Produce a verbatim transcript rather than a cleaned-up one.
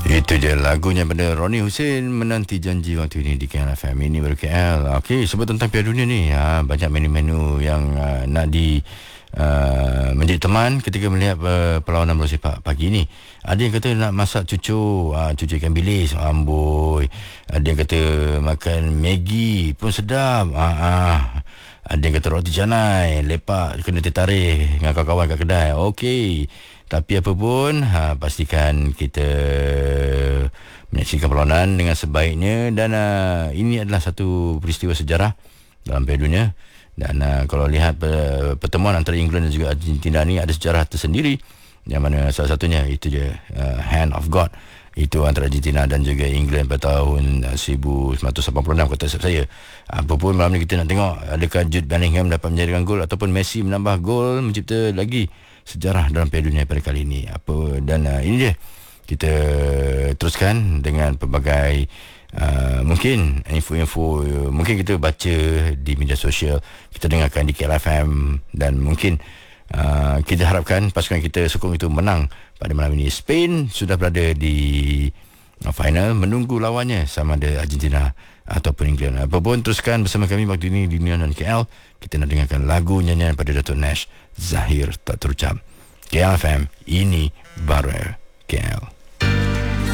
Itu je lagunya pada Ronnie Hussein, Menanti Janji waktu ini di K L F M. Ini baru K L. Okey, sebut tentang Piala Dunia ni, ha, banyak menu-menu yang uh, nak di uh, menjadi teman ketika melihat uh, perlawanan bola sepak pagi ni. Ada yang kata nak masak cucuk, uh, cucuk ikan bilis, amboi. Ada yang kata makan Maggi pun sedap. Ah, uh, uh. Ada yang kata roti canai, lepak kena tertarik dengan kawan-kawan kat kedai. Okey. Tapi apa pun, ha, pastikan kita menyaksikan perlawanan dengan sebaiknya. Dan uh, ini adalah satu peristiwa sejarah dalam Piala Dunia. Dan uh, kalau lihat uh, pertemuan antara England dan juga Argentina ni ada sejarah tersendiri. Yang mana salah satunya itu je, uh, Hand of God. Itu antara Argentina dan juga England pada tahun uh, seribu sembilan ratus lapan puluh enam kata saya. Apa pun malam ni kita nak tengok adakah Jude Bellingham dapat menjadikan gol ataupun Messi menambah gol mencipta lagi sejarah dalam Piala Dunia pada kali ini. Apa dan uh, ini dia, kita teruskan dengan pelbagai uh, mungkin info-info, uh, mungkin kita baca di media sosial, kita dengarkan di K L F M, dan mungkin uh, kita harapkan pasukan kita sokong itu menang pada malam ini. Spain sudah berada di uh, final, menunggu lawannya sama ada Argentina ataupun England. Apa pun teruskan bersama kami waktu ini di Neon dan K L. Kita nak dengarkan lagu nyanyian pada Datuk Nash, Zahir Tak Terucap. K L F M, ini baru K L.